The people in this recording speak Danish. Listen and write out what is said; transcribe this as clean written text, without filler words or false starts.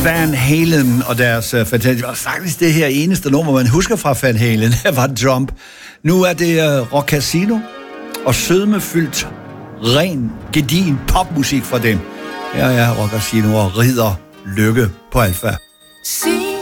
Van Halen og deres fantastiske... Og faktisk det her eneste nummer, man husker fra Van Halen, var Jump. Nu er det Rock Casino og sødmefyldt, ren, gedigen popmusik fra dem. Her er Rock Casino og Ridder Lykke på Alfa.